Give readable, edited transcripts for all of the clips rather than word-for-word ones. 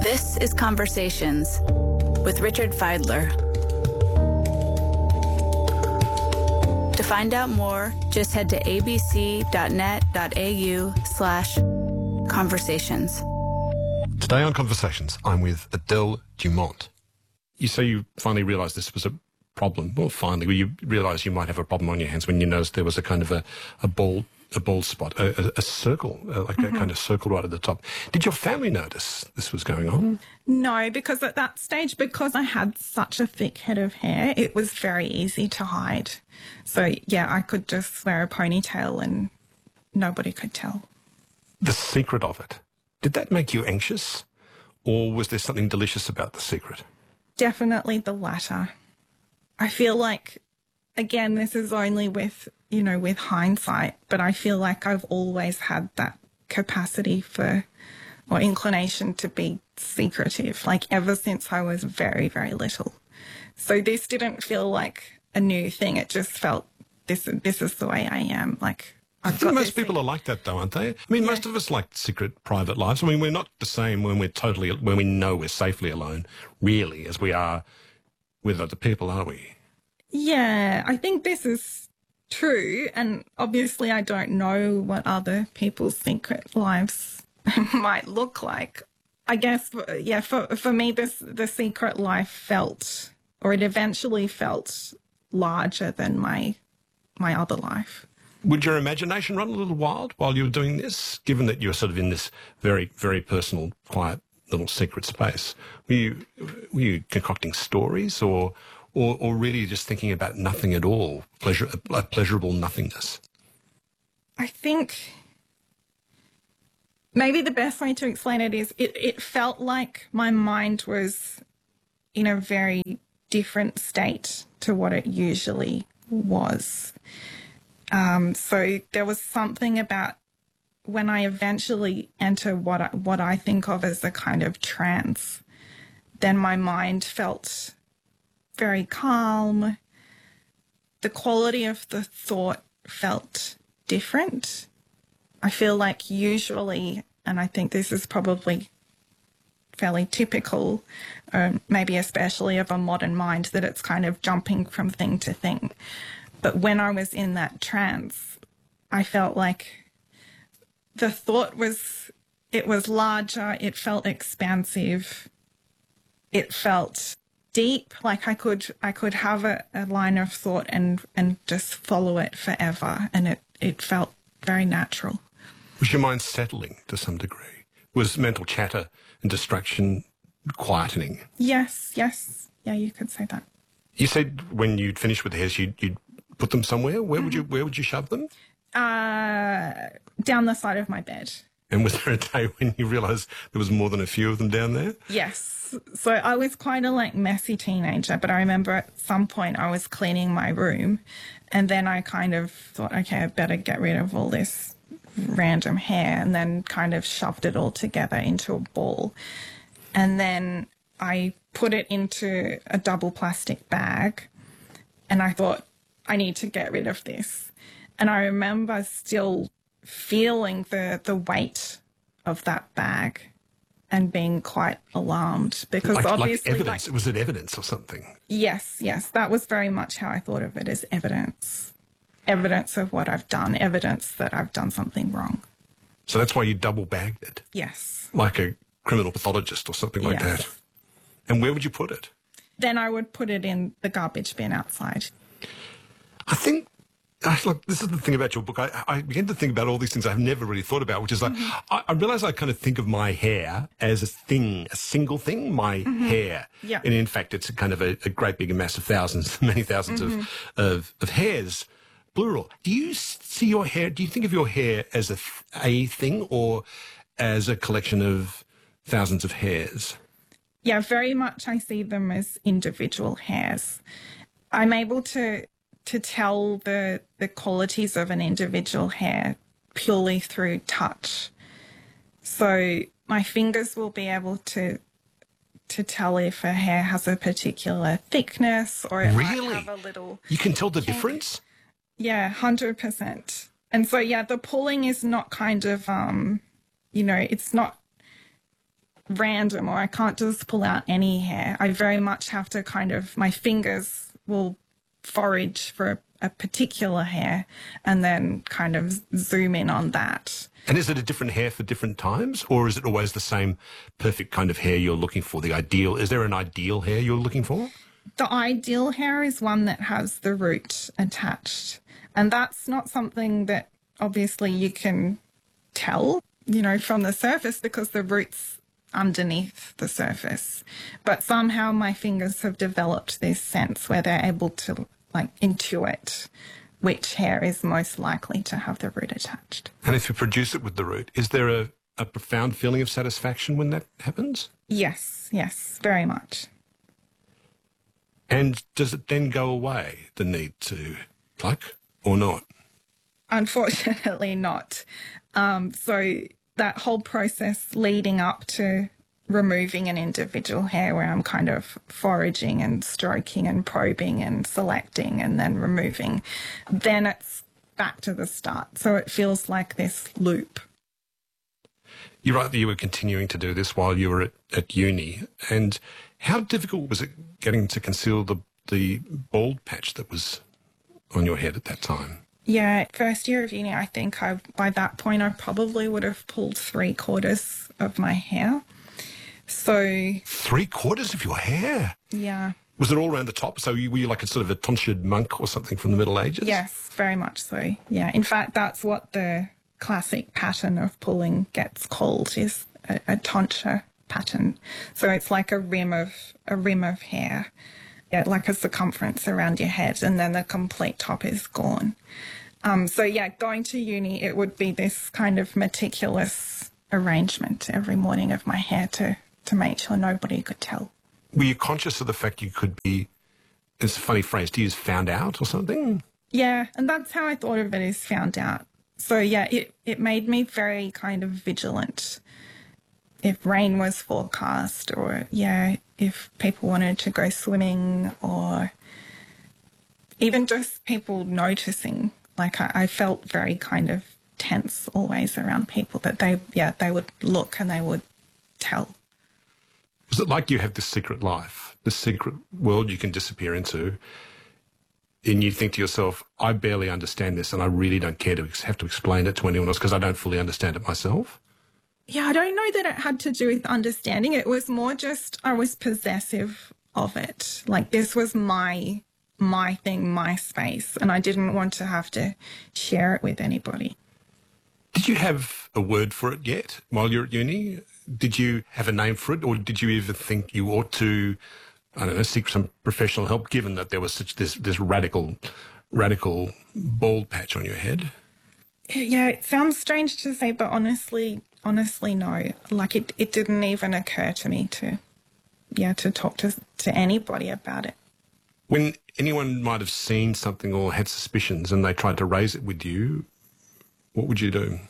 This is Conversations with Richard Feidler. To find out more, just head to abc.net.au/conversations. Today on Conversations, I'm with Adele Dumont. You say you finally realised this was a problem. Well, finally, you realised you might have a problem on your hands when you noticed there was a kind of a bald spot, a circle, a kind of circle right at the top. Did your family notice this was going on? No, because at that stage, because I had such a thick head of hair, it was very easy to hide. So, yeah, I could just wear a ponytail and nobody could tell. The secret of it, did that make you anxious? Or was there something delicious about the secret? Definitely the latter. I feel like, again, this is only with hindsight, but I feel like I've always had that capacity for, or inclination to be secretive, like ever since I was very, very little. So this didn't feel like a new thing. It just felt, this is the way I am. Like, I think most people are like that, though, aren't they? I mean, most of us like secret, private lives. I mean, we're not the same when we know we're safely alone, really, as we are with other people, are we? Yeah, I think this is true. And obviously I don't know what other people's secret lives might look like. I guess, yeah, for me, the secret life felt, or it eventually felt larger than my other life. Would your imagination run a little wild while you were doing this, given that you were sort of in this very, very personal, quiet little secret space? Were you concocting stories or really just thinking about nothing at all, a pleasurable nothingness? I think maybe the best way to explain it is it felt like my mind was in a very different state to what it usually was. So there was something about when I eventually enter what I think of as a kind of trance, then my mind felt very calm. The quality of the thought felt different. I feel like usually, and I think this is probably fairly typical, maybe especially of a modern mind, that it's kind of jumping from thing to thing. But when I was in that trance, I felt like the thought was larger, it felt expansive, it felt deep, like I could have a line of thought and just follow it forever, and it felt very natural. Was your mind settling to some degree? Was mental chatter and distraction quietening? Yes. Yeah, you could say that. You said when you'd finished with the hairs, you'd put them somewhere. Where would you shove them? Down the side of my bed. And was there a day when you realised there was more than a few of them down there? Yes. So I was quite a messy teenager, but I remember at some point I was cleaning my room and then I kind of thought, okay, I better get rid of all this random hair, and then kind of shoved it all together into a ball. And then I put it into a double plastic bag and I thought, I need to get rid of this. And I remember still feeling the weight of that bag and being quite alarmed because obviously... Like evidence? Was it evidence or something? Yes. That was very much how I thought of it, as evidence. Evidence of what I've done, evidence that I've done something wrong. So that's why you double-bagged it? Yes. Like a criminal pathologist or something like that? And where would you put it? Then I would put it in the garbage bin outside. I think, look, this is the thing about your book. I began to think about all these things I've never really thought about, which is like, I realise I kind of think of my hair as a single thing, my hair. Yeah. And in fact, it's kind of a great big mass of thousands, many thousands of hairs, plural. Do you see your hair, do you think of your hair as a thing or as a collection of thousands of hairs? Yeah, very much I see them as individual hairs. I'm able to tell the qualities of an individual hair purely through touch. So my fingers will be able to tell if a hair has a particular thickness or it might have a little... You can tell the difference? Yeah, 100%. And so, yeah, the pulling is not kind of, it's not random, or I can't just pull out any hair. I very much have to my fingers will forage for a particular hair and then kind of zoom in on that. And is it a different hair for different times, or is it always the same perfect kind of hair you're looking for? Is there an ideal hair you're looking for? The ideal hair is one that has the root attached. And that's not something that obviously you can tell, from the surface, because the root's underneath the surface. But somehow my fingers have developed this sense where they're able to intuit which hair is most likely to have the root attached. And if you produce it with the root, is there a profound feeling of satisfaction when that happens? Yes, very much. And does it then go away, the need to pluck, or not? Unfortunately not. So that whole process leading up to removing an individual hair, where I'm kind of foraging and stroking and probing and selecting and then removing, then it's back to the start. So it feels like this loop. You're right that you were continuing to do this while you were at uni. And how difficult was it getting to conceal the bald patch that was on your head at that time? Yeah, first year of uni, I think by that point I probably would have pulled 3/4 of my hair. So 3/4 of your hair? Yeah. Was it all around the top? So were you like a sort of a tonsured monk or something from the Middle Ages? Yes, very much so. Yeah. In fact, that's what the classic pattern of pulling gets called, is a tonsure pattern. So it's like a rim of hair, like a circumference around your head, and then the complete top is gone. So yeah, going to uni, it would be this kind of meticulous arrangement every morning of my hair to make sure nobody could tell. Were you conscious of the fact you could be, it's a funny phrase to use, found out or something? Yeah, and that's how I thought of it, is found out. So yeah, it made me very kind of vigilant. If rain was forecast, or if people wanted to go swimming, or even just people noticing, I felt very kind of tense always around people, that they would look and they would tell. Was it like you have this secret life, this secret world you can disappear into, and you think to yourself, I barely understand this and I really don't care to have to explain it to anyone else because I don't fully understand it myself? Yeah, I don't know that it had to do with understanding. It was more just I was possessive of it. This was my thing, my space, and I didn't want to have to share it with anybody. Did you have a word for it yet while you're at uni? Did you have a name for it, or did you even think you ought to, I don't know, seek some professional help, given that there was such this radical bald patch on your head? Yeah, it sounds strange to say, but honestly, no. It didn't even occur to me to talk to anybody about it. When anyone might have seen something or had suspicions and they tried to raise it with you, what would you do?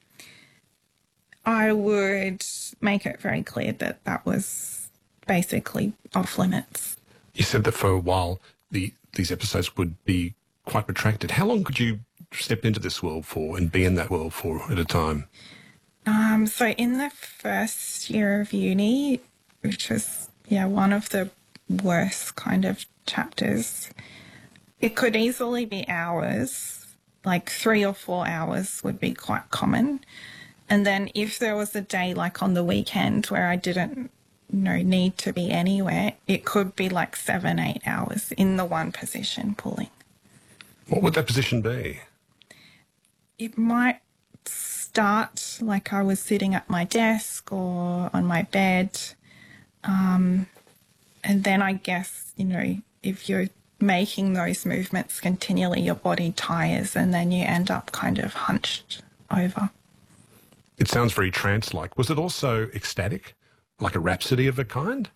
I would make it very clear that was basically off limits. You said that for a while these episodes would be quite protracted. How long could you step into this world for and be in that world for at a time? So in the first year of uni, which was one of the worst kind of chapters, it could easily be hours, 3 or 4 hours would be quite common. And then if there was a day on the weekend where I didn't need to be anywhere, it could be 7, 8 hours in the one position pulling. What would that position be? It might start I was sitting at my desk or on my bed. And then I guess, if you're making those movements continually, your body tires and then you end up kind of hunched over. It sounds very trance-like. Was it also ecstatic, like a rhapsody of a kind?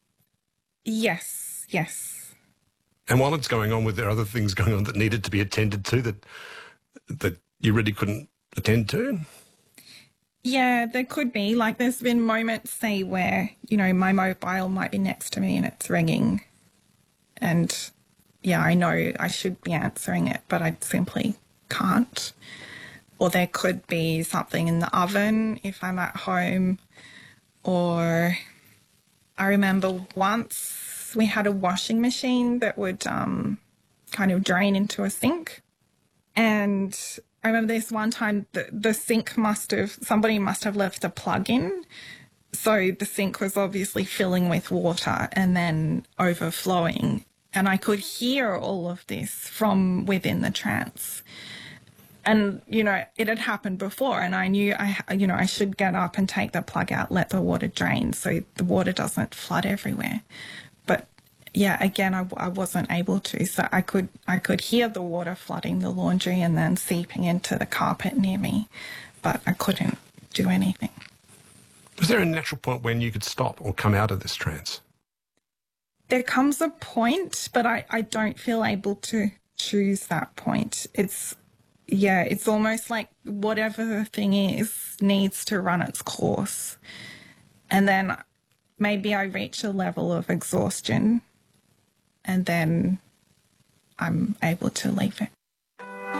Yes. And while it's going on, were there other things going on that needed to be attended to that you really couldn't attend to? Yeah, there could be. There's been moments, say, where, my mobile might be next to me and it's ringing. And, I know I should be answering it, but I simply can't. Or there could be something in the oven if I'm at home, or I remember once we had a washing machine that would kind of drain into a sink. And I remember this one time the sink somebody must have left a plug in. So the sink was obviously filling with water and then overflowing. And I could hear all of this from within the trance. And, you know, it had happened before, and I knew I should get up and take the plug out, let the water drain so the water doesn't flood everywhere. But yeah, again, I wasn't able to. So I could hear the water flooding the laundry and then seeping into the carpet near me, but I couldn't do anything. Was there a natural point when you could stop or come out of this trance? There comes a point, but I don't feel able to choose that point. It's almost like whatever the thing is needs to run its course. And then maybe I reach a level of exhaustion and then I'm able to leave it.